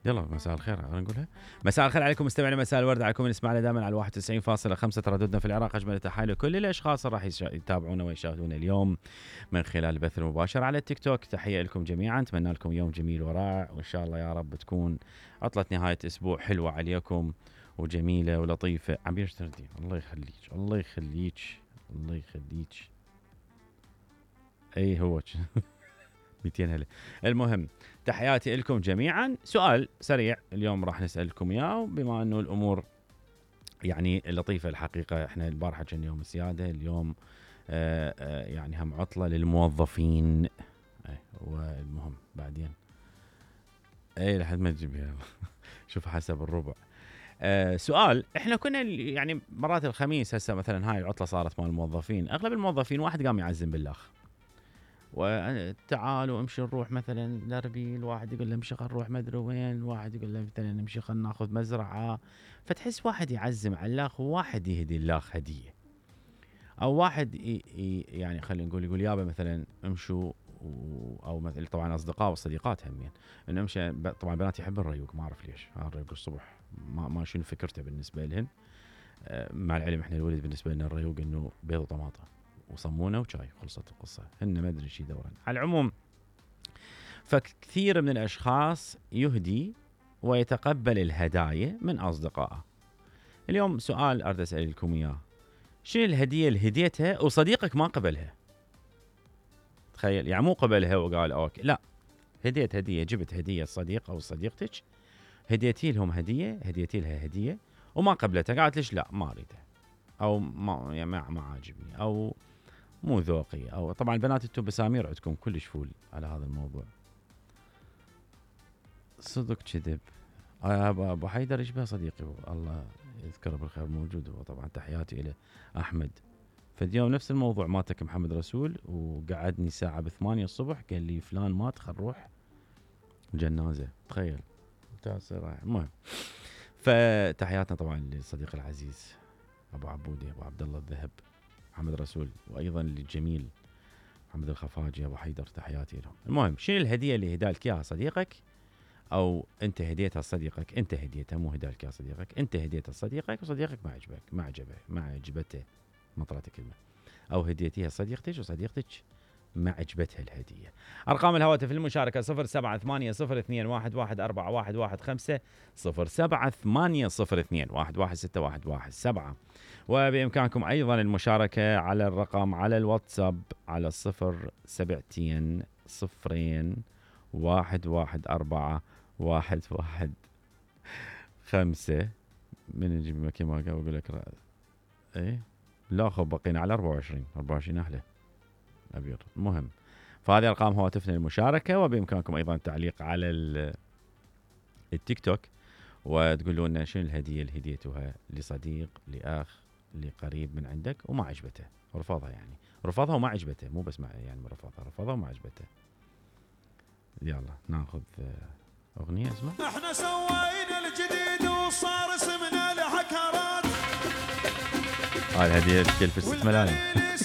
يلا مساء الخير نقولها. مساء الخير عليكم مستمعينا مساء الورد عليكم، نسمعنا دائما على 91.5 ترددنا في العراق. اجمل التحايا لكل الاشخاص اللي راح يتابعونا ويشاهدونا اليوم من خلال البث المباشر على التيك توك. تحيه لكم جميعا، اتمنى لكم يوم جميل ورائع، وان شاء الله يا رب تكون عطله نهايه اسبوع حلوه عليكم وجميله ولطيفه. عبير تردي الله يخليك الله يخليك الله يخليك. اي هو 200 هلا. المهم تحياتي لكم جميعا. سؤال سريع اليوم راح نسألكم اياه، بما انه الامور يعني لطيفة الحقيقة. احنا البارحة كان يوم السيادة، اليوم يعني هم عطلة للموظفين. والمهم بعدين اي لحد ما تجيبها شوف حسب الربع. سؤال، احنا كنا يعني مرات الخميس هسه مثلا هاي العطلة صارت مال الموظفين، اغلب الموظفين واحد قام يعزم بالاخ، وتعالوا امشي نروح مثلا لربيل، واحد يقول له امشي خل نروح مدري وين، واحد يقول له مثلا امشي خل ناخذ مزرعه. فتحس واحد يعزم على الاخ وواحد يهدي الاخ هديه، او واحد يعني خلينا نقول يقول يابا مثلا امشوا، او مثلا طبعا اصدقاء والصديقات همين انه امشي. طبعا بنات يحب الريوق، ما اعرف ليش الريوق الصبح ما شنو فكرته بالنسبه لهن. مع العلم احنا الولد بالنسبه لنا الريوق انه بيض وطماطه وصمونه وشاي، خلصت القصه. هن ما ادري شي دورا. على العموم فكثير من الاشخاص يهدي ويتقبل الهدايا من اصدقائه. اليوم سؤال اريد اسالكم اياه، شنو الهديه اللي هديتها وصديقك ما قبلها؟ تخيل يعني مو قبلها وقال اوكي، لا، هديت هديه، جبت هديه صديق او صديقتك، هديتي لهم هديه، هديتي لها هديه وما قبلتها، قالت ليش لا ما اريدها، او ما يعني ما عاجبني، او مو ذوقي. او طبعا البنات انتم بسامير عندكم كلش فول على هذا الموضوع. صدق كذب. ابو حيدر يشبه صديقي الله يذكره بالخير، موجود هو طبعا، تحياتي له احمد. فاليوم نفس الموضوع ماتك محمد رسول، وقعدني ساعه ب8 الصبح قال لي فلان مات خل نروح جنازه. تخيل رايح. المهم فتحياتنا طبعا للصديق العزيز ابو عبوده، ابو عبد الله الذهب محمد رسول، وايضا للجميل محمد الخفاجي ابو حيدر، تحياتي له. المهم شنو الهديه اللي هدالك اياها صديقك، او انت هديتها لصديقك؟ انت هديتها، مو هدالك يا صديقك، انت هديتها لصديقك وصديقك ما عجبته مطرت كلمه، او هديتيها صديقتك وصديقتك ما عجبتها الهديه. ارقام الهواتف للمشاركه 0780211415 0780211611. وبامكانكم ايضا المشاركه على الرقم على الواتساب على 002-114-115. من نجيب مكي ما اقول لك ايه لا خب بقينا على 24 اهله أبيض. المهم فهذه أرقام هواتفنا للمشاركة، وبإمكانكم أيضا التعليق على التيك توك وتقولوا لنا شنو الهدية اللي هديتوها لصديق لأخ لقريب من عندك وما عجبته، رفضها يعني، رفضها وما عجبته، مو بس يعني رفضها وما عجبته. يلا ناخذ أغنية اسمها احنا سوينا الجديد وصار اسمنا الحكرات. الهدية بكلفة 6 ملايين.